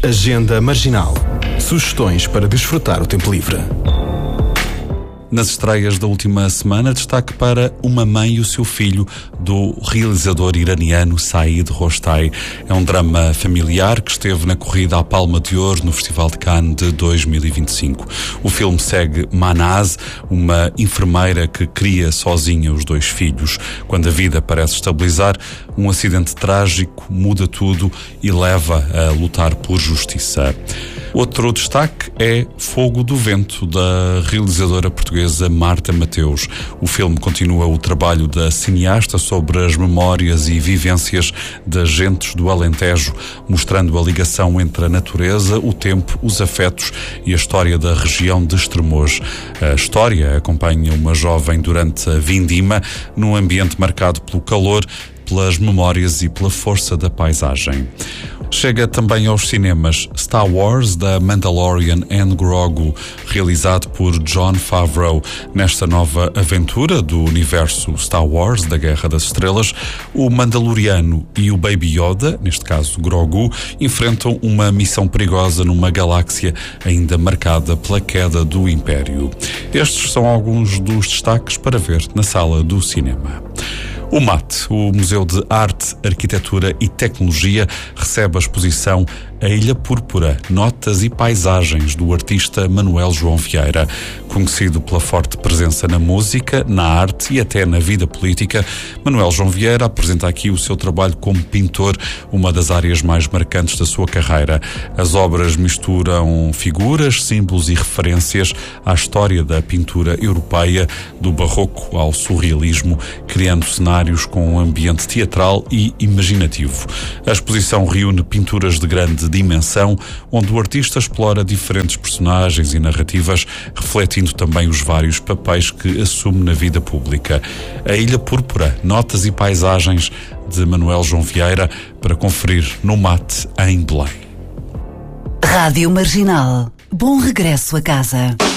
Agenda Marginal. Sugestões para desfrutar o tempo livre. Nas estreias da última semana, destaque para Uma Mãe e o Seu Filho, do realizador iraniano Said Rostai. É um drama familiar que esteve na corrida à Palma de Ouro no Festival de Cannes de 2025. O filme segue Mahnaz, uma enfermeira que cria sozinha os 2 filhos. Quando a vida parece estabilizar, um acidente trágico muda tudo e leva a lutar por justiça. Outro destaque é Fogo do Vento, da realizadora portuguesa Marta Mateus. O filme continua o trabalho da cineasta sobre as memórias e vivências das gentes do Alentejo, mostrando a ligação entre a natureza, o tempo, os afetos e a história da região de Estremoz. A história acompanha uma jovem durante a vindima, num ambiente marcado pelo calor, pelas memórias e pela força da paisagem. Chega também aos cinemas Star Wars, da Mandalorian and Grogu, realizado por Jon Favreau. Nesta nova aventura do universo Star Wars, da Guerra das Estrelas, o Mandaloriano e o Baby Yoda, neste caso Grogu, enfrentam uma missão perigosa numa galáxia ainda marcada pela queda do Império. Estes são alguns dos destaques para ver na sala do cinema. O MAT, o Museu de Arte, Arquitetura e Tecnologia, recebe a exposição A Ilha Púrpura, Notas e Paisagens, do artista Manuel João Vieira. Conhecido pela forte presença na música, na arte e até na vida política, Manuel João Vieira apresenta aqui o seu trabalho como pintor, uma das áreas mais marcantes da sua carreira. As obras misturam figuras, símbolos e referências à história da pintura europeia, do barroco ao surrealismo, criando cenários com um ambiente teatral e imaginativo. A exposição reúne pinturas de grande dimensão, onde o artista explora diferentes personagens e narrativas, refletindo também os vários papéis que assume na vida pública. A Ilha Púrpura, Notas e Paisagens, de Manuel João Vieira, para conferir no MAT em Belém. Rádio Marginal. Bom regresso a casa.